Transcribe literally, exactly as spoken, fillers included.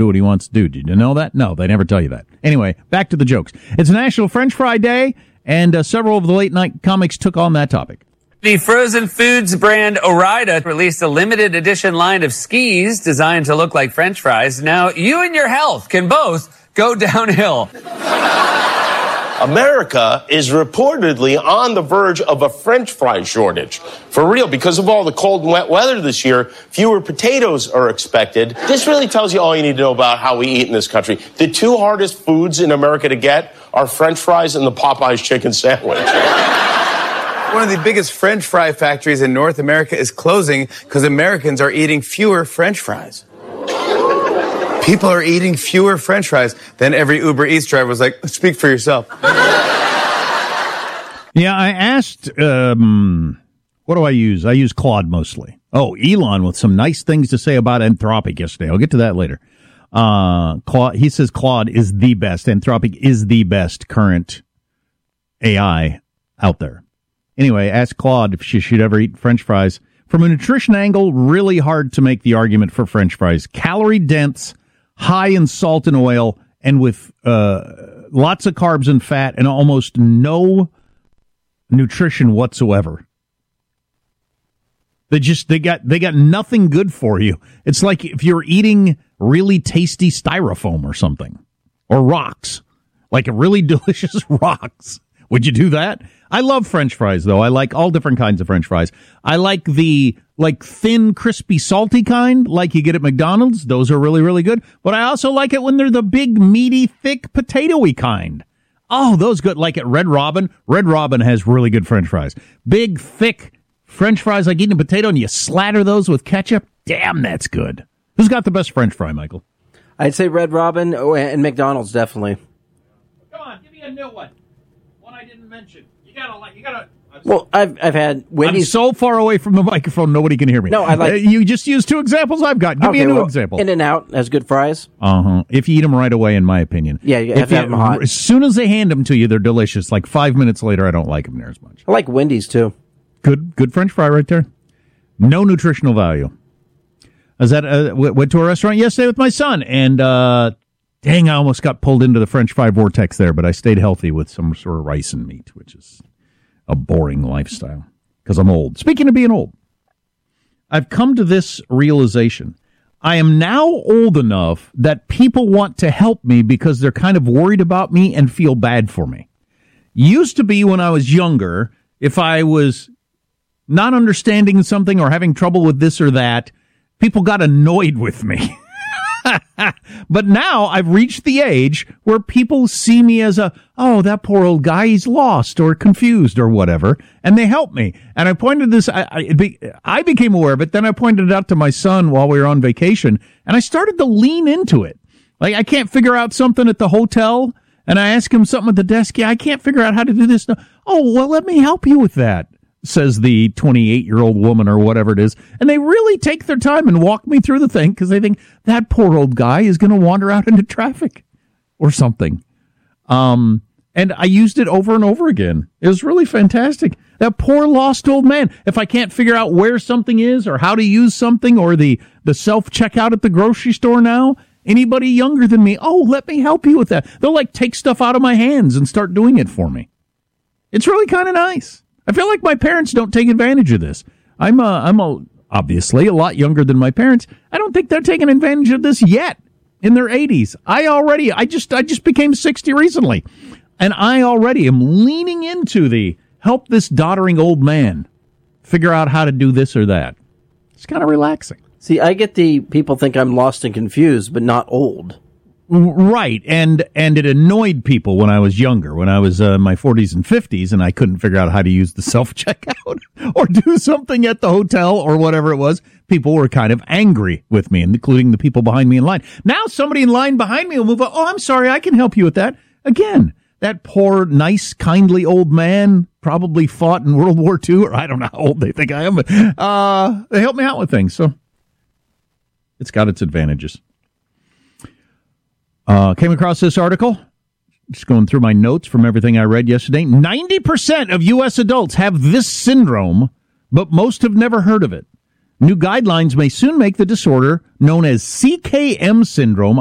do what he wants to do. Did you know that? No, they never tell you that. Anyway, back to the jokes. It's National French Fry Day, and uh, several of the late-night comics took on that topic. The frozen foods brand Ore-Ida released a limited edition line of skis designed to look like French fries. Now, you and your health can both go downhill. America is reportedly on the verge of a French fry shortage. For real, because of all the cold and wet weather this year, fewer potatoes are expected. This really tells you all you need to know about how we eat in this country. The two hardest foods in America to get are French fries and the Popeyes chicken sandwich. One of the biggest French fry factories in North America is closing because Americans are eating fewer French fries. People are eating fewer French fries. Then every Uber Eats driver was like, speak for yourself. Yeah, I asked, um, what do I use? I use Claude mostly. Oh, Elon with some nice things to say about Anthropic yesterday. I'll get to that later. Uh, Claude, he says Claude is the best. Anthropic is the best current A I out there. Anyway, ask Claude if she should ever eat French fries. From a nutrition angle, really hard to make the argument for French fries. Calorie dense, high in salt and oil, and with uh, lots of carbs and fat, and almost no nutrition whatsoever. They just they got they got nothing good for you. It's like if you're eating really tasty styrofoam or something, or rocks, like a really delicious rocks. Would you do that? I love French fries, though. I like all different kinds of French fries. I like the, like, thin, crispy, salty kind, like you get at McDonald's. Those are really, really good. But I also like it when they're the big, meaty, thick, potato-y kind. Oh, those good. Like at Red Robin. Red Robin has really good French fries. Big, thick French fries, like eating a potato, and you slather those with ketchup. Damn, that's good. Who's got the best French fry, Michael? I'd say Red Robin and McDonald's, definitely. Come on, give me a new one. One I didn't mention. You gotta like. You gotta. Well, I've I've had Wendy's. I'm so far away from the microphone, nobody can hear me. No, I like. Uh, you just used two examples I've got. Give okay, me a new well, example. In-N-Out has good fries. Uh huh. If you eat them right away, in my opinion. Yeah, you have if to have them hot. As soon as they hand them to you, they're delicious. Like five minutes later, I don't like them near as much. I like Wendy's too. Good, good French fry right there. No nutritional value. I was at uh, went to a restaurant yesterday with my son, and uh, dang, I almost got pulled into the French fry vortex there, but I stayed healthy with some sort of rice and meat, which is a boring lifestyle because I'm old. Speaking of being old, I've come to this realization. I am now old enough that people want to help me because they're kind of worried about me and feel bad for me. Used to be when I was younger, if I was not understanding something or having trouble with this or that, people got annoyed with me. But now I've reached the age where people see me as a, oh, that poor old guy, he's lost or confused or whatever, and they help me. And I pointed this, I, I, it be, I became aware of it, then I pointed it out to my son while we were on vacation, and I started to lean into it. Like, I can't figure out something at the hotel, and I ask him something at the desk, yeah, I can't figure out how to do this. No. Oh, well, let me help you with that, says the twenty-eight-year-old woman or whatever it is. And they really take their time and walk me through the thing because they think that poor old guy is going to wander out into traffic or something. Um, and I used it over and over again. It was really fantastic. That poor lost old man. If I can't figure out where something is or how to use something or the, the self-checkout at the grocery store now, anybody younger than me, oh, let me help you with that. They'll like take stuff out of my hands and start doing it for me. It's really kind of nice. I feel like my parents don't take advantage of this. I'm a, I'm a, obviously a lot younger than my parents. I don't think they're taking advantage of this yet in their eighties. I already, I just, I just became sixty recently. And I already am leaning into the help this doddering old man figure out how to do this or that. It's kind of relaxing. See, I get the people think I'm lost and confused, but not old. Right, and and it annoyed people when I was younger, when I was uh, in my forties and fifties, and I couldn't figure out how to use the self-checkout or do something at the hotel or whatever it was. People were kind of angry with me, including the people behind me in line. Now somebody in line behind me will move up. Oh, I'm sorry, I can help you with that. Again, that poor, nice, kindly old man probably fought in World War Two, or I don't know how old they think I am, but uh, they help me out with things, so it's got its advantages. Uh, came across this article, just going through my notes from everything I read yesterday. ninety percent of U S adults have this syndrome, but most have never heard of it. New guidelines may soon make the disorder known as C K M syndrome